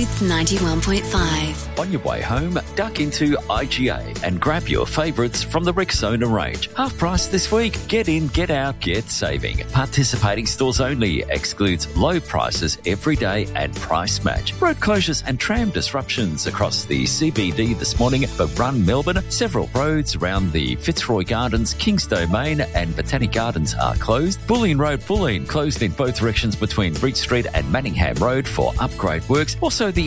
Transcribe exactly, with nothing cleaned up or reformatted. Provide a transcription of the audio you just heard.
Hits ninety-one point five. On your way home, duck into I G A and grab your favourites from the Rexona range. Half price this week. Get in, get out, get saving. Participating stores only. Excludes low prices every day and price match. Road closures and tram disruptions across the C B D this morning for Run Melbourne. Several roads around the Fitzroy Gardens, Kings Domain and Botanic Gardens are closed. Bulleen Road, Bulleen closed in both directions between Reed Street and Manningham Road for upgrade works. Also, the